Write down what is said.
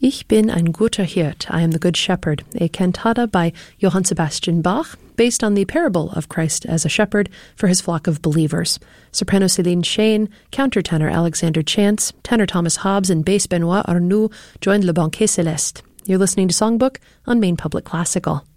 Ich bin ein guter Hirt, I am the good shepherd, a cantata by Johann Sebastian Bach, based on the parable of Christ as a shepherd for his flock of believers. Soprano Céline Shane, countertenor Alexander Chance, tenor Thomas Hobbs, and bass Benoit Arnoux joined Le Banquet Céleste. You're listening to Songbook on Maine Public Classical.